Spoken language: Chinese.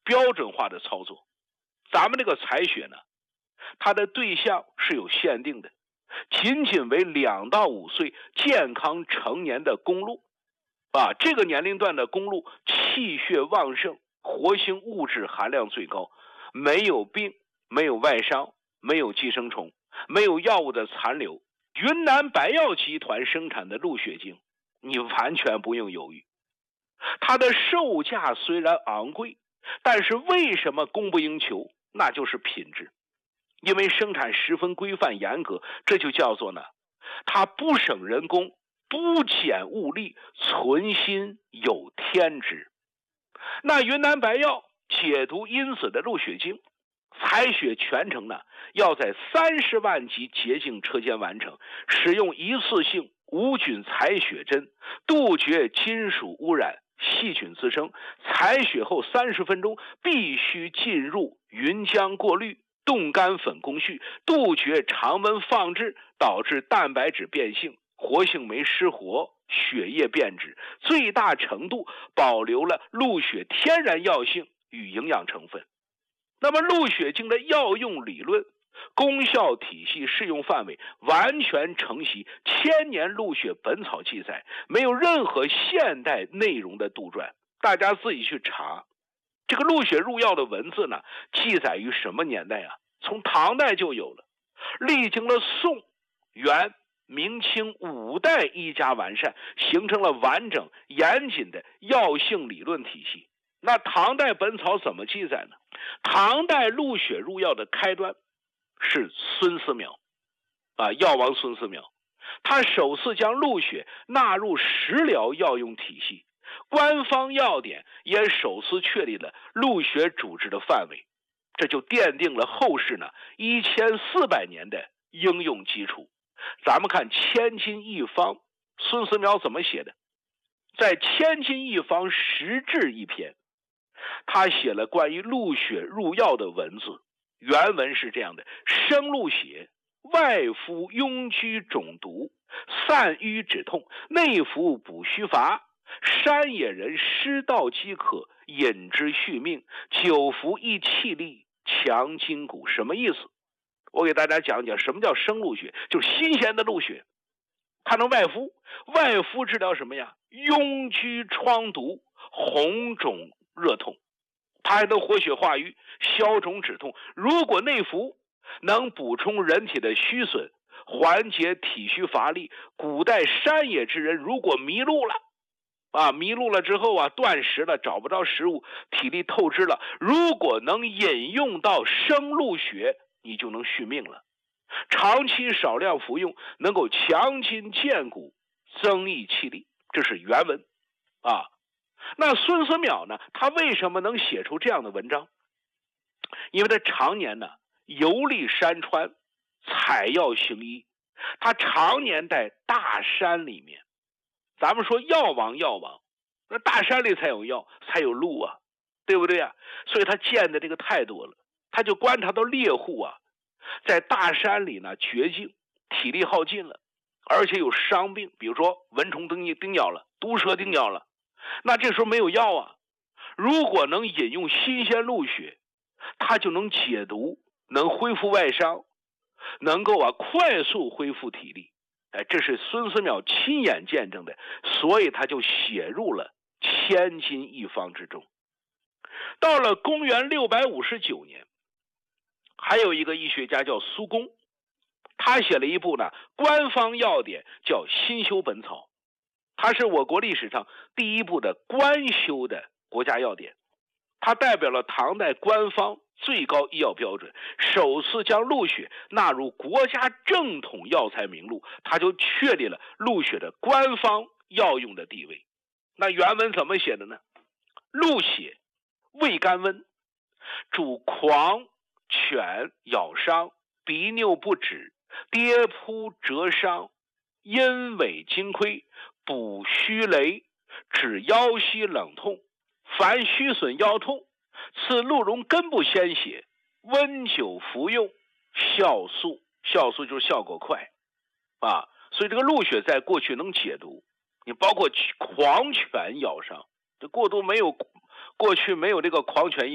标准化的操作。咱们这个采血呢，它的对象是有限定的，仅仅为2到5岁健康成年的公鹿。这个年龄段的公鹿气血旺盛，活性物质含量最高，没有病，没有外伤，没有寄生虫，没有药物的残留。云南白药集团生产的鹿血精，你完全不用犹豫。它的售价虽然昂贵，但是为什么供不应求？那就是品质，因为生产十分规范严格，这就叫做呢，它不省人工，不减物力，存心有天职。那云南白药解毒因子的鹿血精，采血全程呢，要在30万级洁净车间完成，使用一次性无菌采血针，杜绝金属污染、细菌滋生。采血后30分钟必须进入云浆过滤、冻干粉工序，杜绝常温放置导致蛋白质变性、活性酶失活、血液变质，最大程度保留了鹿血天然药性与营养成分。那么鹿血精的药用理论、功效体系、适用范围完全承袭千年鹿血本草记载，没有任何现代内容的杜撰。大家自己去查，这个鹿血入药的文字呢，记载于什么年代啊？从唐代就有了，历经了宋、元、明清5代一家完善，形成了完整严谨的药性理论体系。那唐代本草怎么记载呢？唐代鹿血入药的开端是孙思邈药王孙思邈，他首次将鹿血纳入食疗药用体系，官方药典也首次确立了鹿血主治的范围，这就奠定了后世呢1400年的应用基础。咱们看千金一方，孙思邈怎么写的？在千金一方实志一篇，他写了关于鹿血入药的文字，原文是这样的：生鹿血，外敷痈疽肿毒，散瘀止痛，内服补虚乏。山野人湿道饥渴，饮之续命，久服益气力，强筋骨。什么意思？我给大家讲讲什么叫生鹿血，就是新鲜的鹿血，它能外敷，外敷治疗什么呀？痈疽疮毒、红肿热痛，它还能活血化瘀、消肿止痛。如果内服，能补充人体的虚损，缓解体虚乏力。古代山野之人如果迷路了之后断食了，找不着食物，体力透支了，如果能饮用到生鹿血，你就能续命了。长期少量服用，能够强筋健骨，增益气力。这是原文那孙思邈呢，他为什么能写出这样的文章？因为他常年呢游历山川，采药行医，他常年在大山里面。咱们说药王，那大山里才有药，才有鹿对不对所以他见的这个太多了，他就观察到猎户在大山里呢绝境，体力耗尽了，而且有伤病，比如说蚊虫叮咬了，毒蛇叮咬了，那这时候没有药如果能饮用新鲜鹿血，它就能解毒，能恢复外伤，能够快速恢复体力。这是孙思邈亲眼见证的，所以他就写入了千金一方之中。到了公元659年，还有一个医学家叫苏公，他写了一部呢官方药典，叫《新修本草》，它是我国历史上第一部的官修的国家药典，它代表了唐代官方最高医药标准，首次将鹿血纳入国家正统药材名录，它就确立了鹿血的官方药用的地位。那原文怎么写的呢？鹿血味甘温，主狂犬咬伤，鼻拗不止，跌扑折伤，阴痿筋亏，补虚羸，止腰膝冷痛，凡虚损腰痛，此鹿茸根部鲜血，温酒服用，效速就是效果快所以这个鹿血在过去能解毒，你包括狂犬咬伤，这过去没有这个狂犬